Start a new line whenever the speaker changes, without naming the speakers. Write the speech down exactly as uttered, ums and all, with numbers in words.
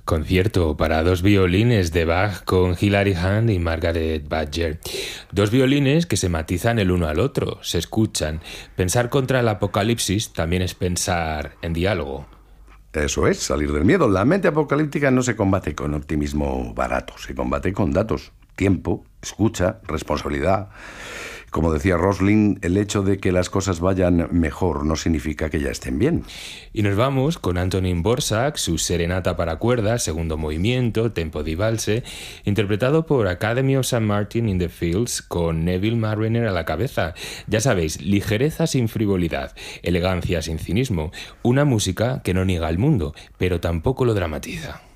Concierto para dos violines de Bach con Hilary Hahn y Margaret Badger. Dos violines que se matizan el uno al otro, se escuchan. Pensar contra el apocalipsis también es pensar en diálogo.
Eso es, salir del miedo. La mente apocalíptica no se combate con optimismo barato, se combate con datos, tiempo, escucha, responsabilidad. Como decía Rosling, el hecho de que las cosas vayan mejor no significa que ya estén bien.
Y nos vamos con Antonín Dvořák, su Serenata para cuerdas, segundo movimiento, tempo di valse, interpretado por Academy of Saint Martin in the Fields, con Neville Marriner a la cabeza. Ya sabéis, ligereza sin frivolidad, elegancia sin cinismo, una música que no niega el mundo, pero tampoco lo dramatiza.